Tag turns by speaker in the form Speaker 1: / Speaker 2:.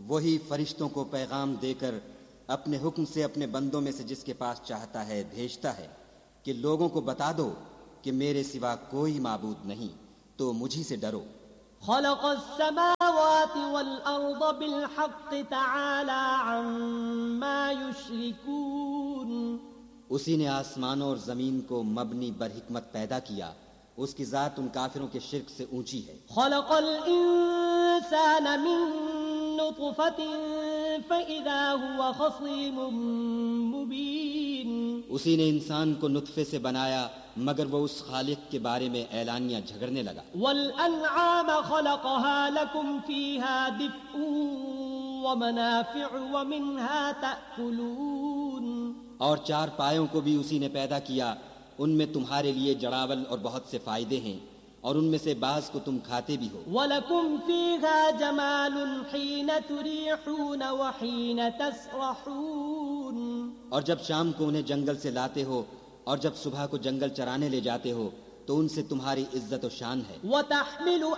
Speaker 1: وہی فرشتوں کو پیغام دے کر اپنے حکم سے اپنے بندوں میں سے جس کے پاس چاہتا ہے بھیجتا ہے کہ لوگوں کو بتا دو کہ میرے سوا کوئی معبود نہیں، تو مجھی سے ڈرو۔
Speaker 2: خلق السماوات والأرض بالحق تعالى عما يشركون
Speaker 1: اسی نے آسمانوں اور زمین کو مبنی بر حکمت پیدا کیا، اس کی ذات ان کافروں کے شرک سے اونچی ہے۔
Speaker 2: خلق الانسان من نطفة فإذا هو خصيم مبين
Speaker 1: اسی نے انسان کو نطفے سے بنایا مگر وہ اس خالق کے بارے میں اعلانیہ جھگڑنے لگا۔
Speaker 2: والانعام خلقها لكم فيها دفء ومنافع ومنها تأكلون
Speaker 1: اور چار پایوں کو بھی اسی نے پیدا کیا، ان میں تمہارے لیے جڑاول اور بہت سے فائدے ہیں، اور ان میں سے بعض کو تم کھاتے بھی ہو۔
Speaker 2: وَلَكُمْ فِيهَا جَمَالٌ حِينَ تُرِيحُونَ وَحِينَ تَسْرَحُونَ
Speaker 1: اور جب شام کو انہیں جنگل سے لاتے ہو اور جب صبح کو جنگل چرانے لے جاتے ہو تو ان سے تمہاری عزت و شان ہے۔
Speaker 2: وَتَحْمِلُ